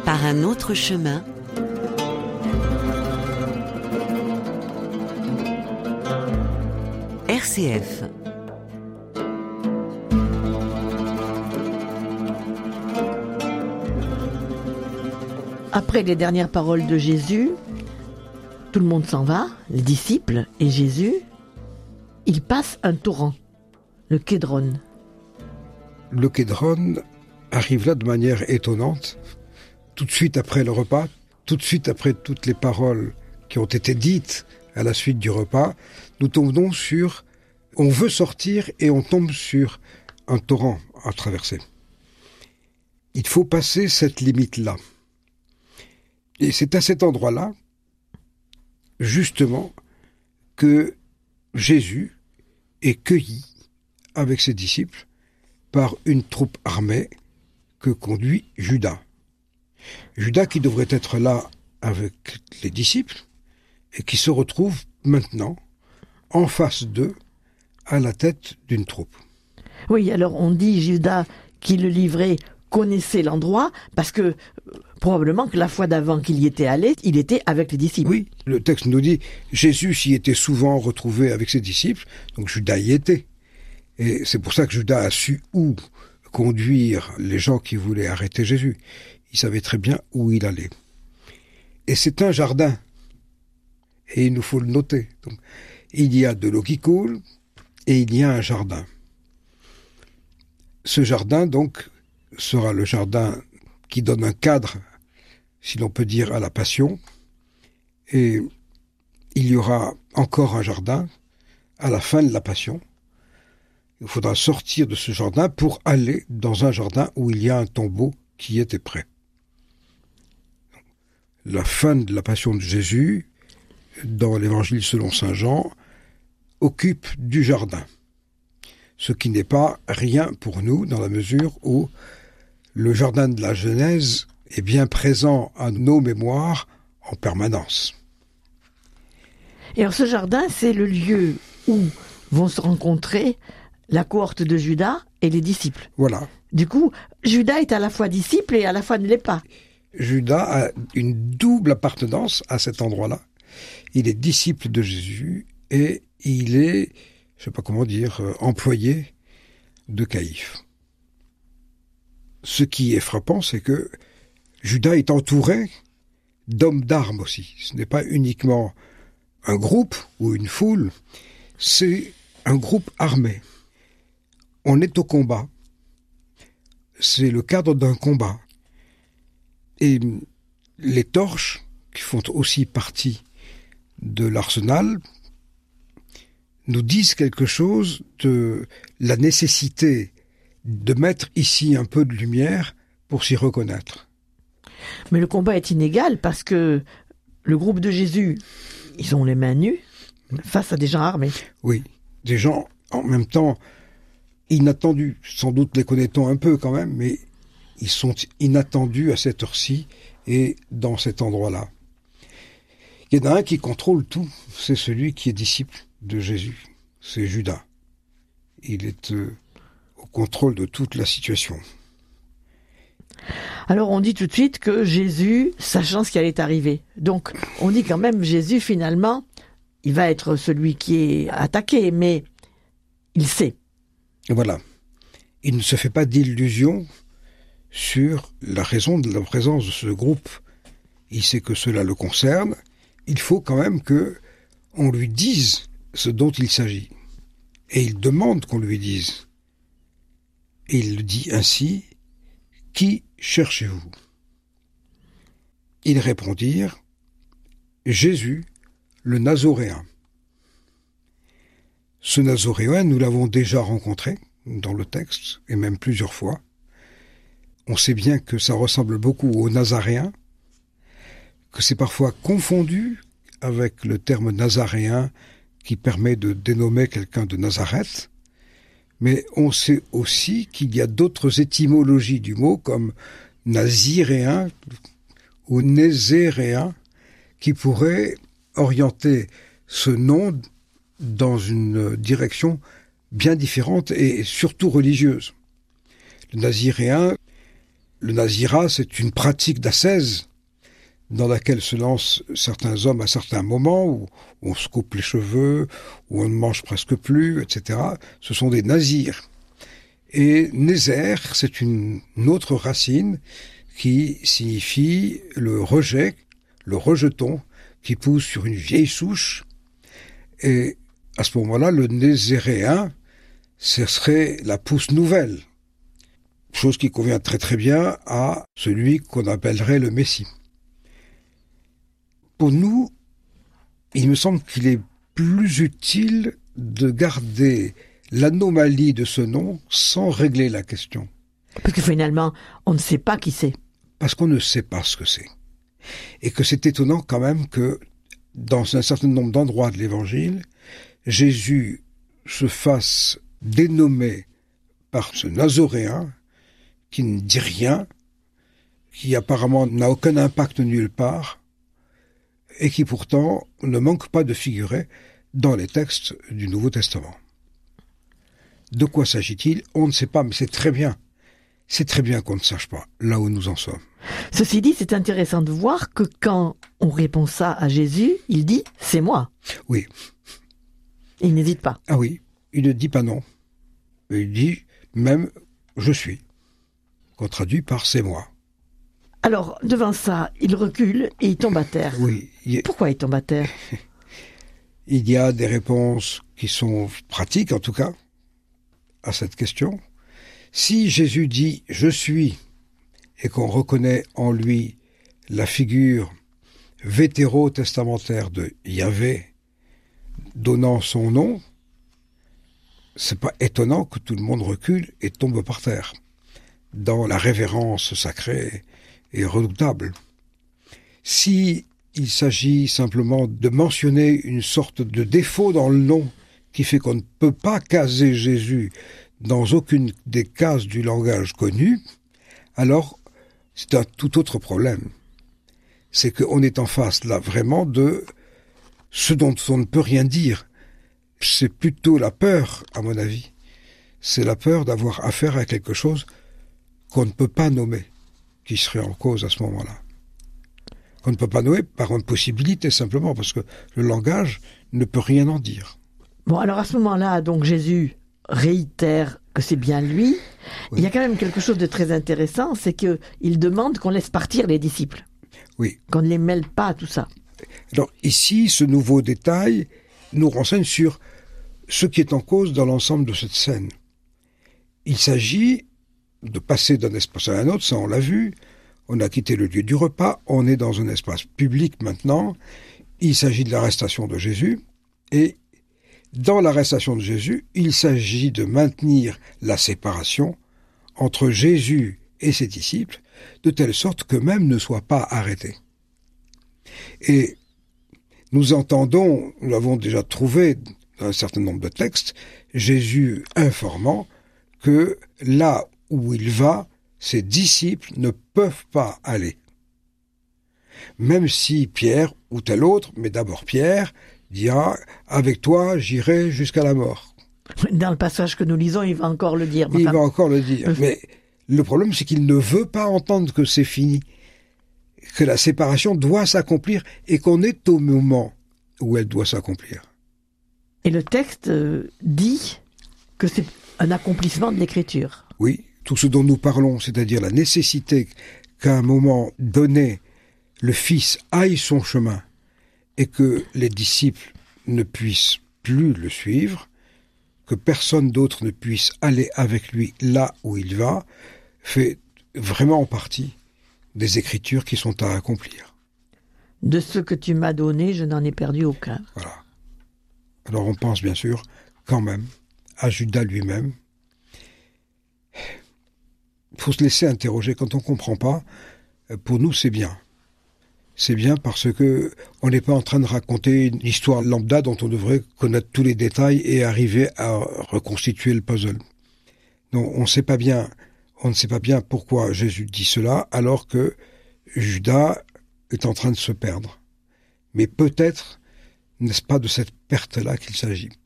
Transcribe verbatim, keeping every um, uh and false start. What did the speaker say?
Par un autre chemin. R C F. Après les dernières paroles de Jésus, tout le monde s'en va, les disciples et Jésus. Il passe un torrent, le Kédron. Le Kédron arrive là de manière étonnante, tout de suite après le repas, tout de suite après toutes les paroles qui ont été dites à la suite du repas, nous tombons sur, on veut sortir et on tombe sur un torrent à traverser. Il faut passer cette limite-là. Et c'est à cet endroit-là, justement, que Jésus est cueilli avec ses disciples par une troupe armée que conduit Judas. Judas qui devrait être là avec les disciples et qui se retrouve maintenant en face d'eux à la tête d'une troupe. Oui, alors on dit Judas qui le livrait connaissait l'endroit parce que euh, probablement que la fois d'avant qu'il y était allé, il était avec les disciples. Oui, le texte nous dit Jésus s'y était souvent retrouvé avec ses disciples, donc Judas y était. Et c'est pour ça que Judas a su où conduire les gens qui voulaient arrêter Jésus. Il savait très bien où il allait. Et c'est un jardin. Et il nous faut le noter. Donc, il y a de l'eau qui coule et il y a un jardin. Ce jardin, donc, sera le jardin qui donne un cadre, si l'on peut dire, à la passion. Et il y aura encore un jardin à la fin de la passion. Il faudra sortir de ce jardin pour aller dans un jardin où il y a un tombeau qui était prêt. La fin de la passion de Jésus, dans l'évangile selon saint Jean, occupe du jardin. Ce qui n'est pas rien pour nous dans la mesure où le jardin de la Genèse est bien présent à nos mémoires en permanence. Et alors ce jardin, c'est le lieu où vont se rencontrer la cohorte de Judas et les disciples. Voilà. Du coup, Judas est à la fois disciple et à la fois ne l'est pas. Judas a une double appartenance à cet endroit-là. Il est disciple de Jésus et il est, je ne sais pas comment dire, euh, employé de Caïphe. Ce qui est frappant, c'est que Judas est entouré d'hommes d'armes aussi. Ce n'est pas uniquement un groupe ou une foule, c'est un groupe armé. On est au combat. C'est le cadre d'un combat. Et les torches, qui font aussi partie de l'arsenal, nous disent quelque chose de la nécessité de mettre ici un peu de lumière pour s'y reconnaître. Mais le combat est inégal parce que le groupe de Jésus, ils ont les mains nues face à des gens armés. Oui, des gens en même temps inattendus. Sans doute les connaît-on un peu quand même, mais ils sont inattendus à cette heure-ci et dans cet endroit-là. Il y en a un qui contrôle tout, c'est celui qui est disciple de Jésus, c'est Judas. Il est euh, au contrôle de toute la situation. Alors on dit tout de suite que Jésus, sachant ce qui allait arriver. Donc on dit quand même Jésus finalement, il va être celui qui est attaqué, mais il sait. Voilà. Il ne se fait pas d'illusions sur la raison de la présence de ce groupe. Il sait que cela le concerne. Il faut quand même que on lui dise ce dont il s'agit. Et il demande qu'on lui dise. Et il le dit ainsi, « Qui cherchez-vous » Ils répondirent, « Jésus, le Nazoréen. » Ce Nazoréen, nous l'avons déjà rencontré dans le texte, et même plusieurs fois. On sait bien que ça ressemble beaucoup au Nazaréen, que c'est parfois confondu avec le terme nazaréen qui permet de dénommer quelqu'un de Nazareth, mais on sait aussi qu'il y a d'autres étymologies du mot comme naziréen ou nézéréen qui pourraient orienter ce nom dans une direction bien différente et surtout religieuse. Le naziréen, Le nazirat, c'est une pratique d'ascèse dans laquelle se lancent certains hommes à certains moments, où on se coupe les cheveux, où on ne mange presque plus, et cetera. Ce sont des nazirs. Et nézer, c'est une, une autre racine qui signifie le rejet, le rejeton, qui pousse sur une vieille souche. Et à ce moment-là, le nézéréen, ce serait la pousse nouvelle. Chose qui convient très très bien à celui qu'on appellerait le Messie. Pour nous, il me semble qu'il est plus utile de garder l'anomalie de ce nom sans régler la question. Parce que finalement, on ne sait pas qui c'est. Parce qu'on ne sait pas ce que c'est. Et que c'est étonnant quand même que dans un certain nombre d'endroits de l'Évangile, Jésus se fasse dénommer par ce nazoréen qui ne dit rien, qui apparemment n'a aucun impact nulle part, et qui pourtant ne manque pas de figurer dans les textes du Nouveau Testament. De quoi s'agit-il ? On ne sait pas, mais c'est très bien. C'est très bien qu'on ne sache pas, là où nous en sommes. Ceci dit, c'est intéressant de voir que quand on répond ça à Jésus, il dit « c'est moi ». Oui. Il n'hésite pas. Ah oui, il ne dit pas non. Il dit même « je suis », qu'on traduit par « c'est moi ». Alors, devant ça, il recule et il tombe à terre. Oui. Il... Pourquoi il tombe à terre ? Il y a des réponses qui sont pratiques, en tout cas, à cette question. Si Jésus dit « je suis » et qu'on reconnaît en lui la figure vétérotestamentaire de Yahvé donnant son nom, c'est pas étonnant que tout le monde recule et tombe par terre dans la révérence sacrée et redoutable. Si il s'agit simplement de mentionner une sorte de défaut dans le nom qui fait qu'on ne peut pas caser Jésus dans aucune des cases du langage connu, alors c'est un tout autre problème. C'est qu'on est en face là vraiment de ce dont on ne peut rien dire. C'est plutôt la peur, à mon avis. C'est la peur d'avoir affaire à quelque chose qu'on ne peut pas nommer, qui serait en cause à ce moment-là. Qu'on ne peut pas nommer par impossibilité, simplement, parce que le langage ne peut rien en dire. Bon, alors à ce moment-là, donc Jésus réitère que c'est bien lui. Oui. Il y a quand même quelque chose de très intéressant, c'est qu'il demande qu'on laisse partir les disciples. Oui. Qu'on ne les mêle pas à tout ça. Alors ici, ce nouveau détail nous renseigne sur ce qui est en cause dans l'ensemble de cette scène. Il s'agit de passer d'un espace à un autre, ça on l'a vu. On a quitté le lieu du repas, on est dans un espace public maintenant. Il s'agit de l'arrestation de Jésus. Et dans l'arrestation de Jésus, il s'agit de maintenir la séparation entre Jésus et ses disciples, de telle sorte qu'eux-mêmes ne soient pas arrêtés. Et nous entendons, nous l'avons déjà trouvé dans un certain nombre de textes, Jésus informant que là où il va, ses disciples ne peuvent pas aller. Même si Pierre, ou tel autre, mais d'abord Pierre, dira « Avec toi, j'irai jusqu'à la mort ». Dans le passage que nous lisons, il va encore le dire. Il va encore le dire. Euh... Mais le problème, c'est qu'il ne veut pas entendre que c'est fini, que la séparation doit s'accomplir et qu'on est au moment où elle doit s'accomplir. Et le texte dit que c'est un accomplissement de l'Écriture. Oui, tout ce dont nous parlons, c'est-à-dire la nécessité qu'à un moment donné, le Fils aille son chemin et que les disciples ne puissent plus le suivre, que personne d'autre ne puisse aller avec lui là où il va, fait vraiment en partie des Écritures qui sont à accomplir. De ce que tu m'as donné, je n'en ai perdu aucun. Voilà. Alors on pense bien sûr, quand même, à Judas lui-même. Il faut se laisser interroger. Quand on ne comprend pas, pour nous c'est bien. C'est bien parce que on n'est pas en train de raconter une histoire lambda dont on devrait connaître tous les détails et arriver à reconstituer le puzzle. Donc on sait pas bien, on ne sait pas bien pourquoi Jésus dit cela alors que Judas est en train de se perdre. Mais peut-être n'est-ce pas de cette perte-là qu'il s'agit.